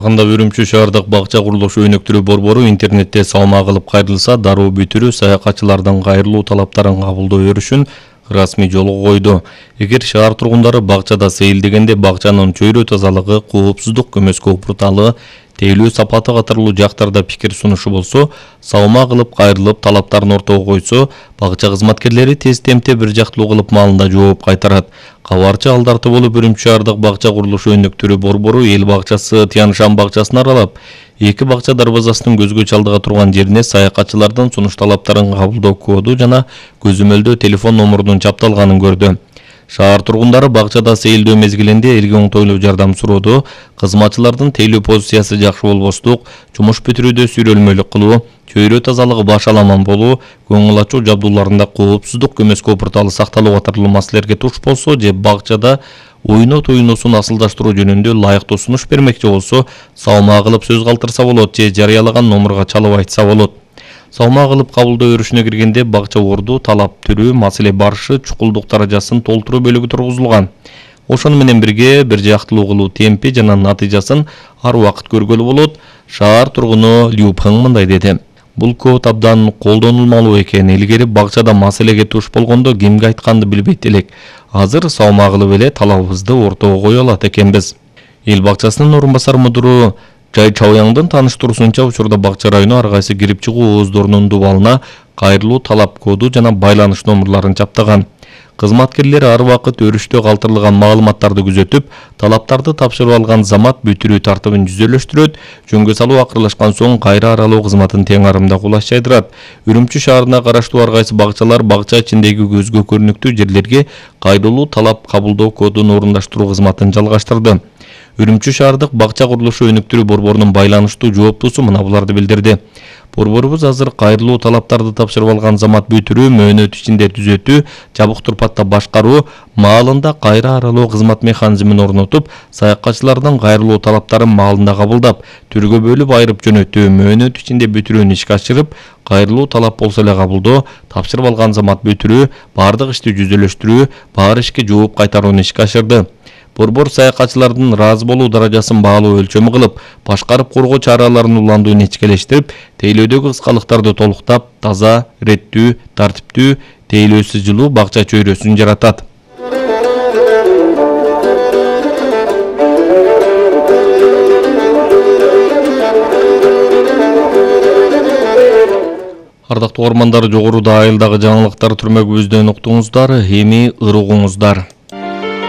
Анда Үрүмчү шаардык бакча курулушу өнөктүрүү борбору интернетте салма кылып кайрылса, дароо бүтүрүү саякатчылардын кайрылуу талаптарын кабылдоо өрүшүн расмий жолго койду. Эгер шаар тургундары бакчада сейилдегенде бакчанын чөйрө тазалыгы, коопсуздук көмөскө упурталы, тейлөө сапаты катарлуу жактарда пикир сунушу болсо, салма кылып кайрылып талаптарын ортого койсо, бакча кызматкерлери тез темпте бир жактылуу кылып маалында жооп кайтарат. Кабарчы алдарты болуп Үрүмчү шаардык бакча курулушу өнөктүрүү борбору эл бакчасы Тяншан бакчасын аралап, эки бакча дарбазасынын көзгө чалдыга турган жерине саякатчылардын сунуш талаптарын кабылдоо коду жана көзөмөлдөө телефон номурунун чапталганын көрдү. Шаар тургундары бакчада сейилдөө мезгилинде элге оңтойлуу жардам сурооду, кызматчылардын тейлөө позициясы жакшы болбостук, жумуш бүтүрүүдө сүрөлмөлүк кылуу, чөйрө тазалыгы башаламан болуу, көңүл ачуу жабдууларында коопсуздук көмөскө упурталы сакталуу катарлуу маселелерге туш болсо же бакчада ойноо туйнуусун асылдаштыруу жөнүндө ылайыктуу сунуш бермекчи болсо, салма кылып сөз калтырса болот же жарыялаган номурга чалып айтса болот. Салма кылып кабылдоо өрүшүнө киргенде бакча орду, талап түрүү, маселе барышы, чукулдук даражасын толтуруу бөлүгү тургузулган. Ошону менен бирге бир жактылуу кылуу темпи жана натыйжасын ар убакыт көргөлү болот. Шаар тургуну Лю Пeng мындай деди. Бул код абдан колдонулмалуу экен. Илгери бакчада маселеге туш болгондо кимге айтканды билбейт элек. Азыр салма кылып эле талабыбызды ортого кое алат экенбиз. Эл бакчасынын орун басар мудуру Жай Чаояңдын тааныштыруусунча, учурда бакча району ар кайсы кирип чыгуу ооздорунун дубалына кайрылуу талап коду жана байланыш номурларын чаптаган. Кызматкерлер ар убакыт өрүштө калтырылган маалыматтарды күзөтүп, талаптарды тапшырып алган замат бүтүрүү тартыбын жүзөлөштүрөт, жөнгө салуу акырлашкан соң кайра аралоо кызматын тең арымда кулаш жайдырат. Үрүмчү шаарына караштуу ар кайсы бакчалар бакча ичиндеги көзгө көрүнүктүү жерлерге кайрылуу талап кабылдоо кодун орундаштыруу кызматын жалгаштырды. Үрүмчү шаардык бакча курулушу өнөктүрүү борборунун байланыштуу жооптуусу мына буларды билдирди. Борборубуз азыр кайрылуу талаптарды тапшырып алган замат бүтүрүү, мөөнөт ичинде түзөтүү, жабык турпатта башкаруу, маалында кайра аралоо кызмат механизмин орнотуп, саякатчылардын кайрылуу талаптарын маалында кабылдап, түргө бөлүп айырып жөнөтүү, мөөнөт ичинде бүтүрүүнү ишке ашырып, кайрылуу талап болсо эле кабылдоо, тапшырып алган замат бүтүрүү, баардык ишти жүзөлөштүрүү, баары ишке жооп кайтарууну ишке ашырды. Борбор саякатчылардын ыраазы болуу даражасын баалуу өлчөмү кылып, башкарып коргоо чараларын уландууну ичкелештирип, тейлөөдөгү кыскалыктарды толуктап, таза, иреттүү, тартиптүү, тейлөөсүз жылуу бакча чөйрөсүн жаратат. Ардактуу угармандар, жогоруда айылдагы жаңылыктар түрмөгүбүздөн уктуңуздар, эми ыр угуңуздар.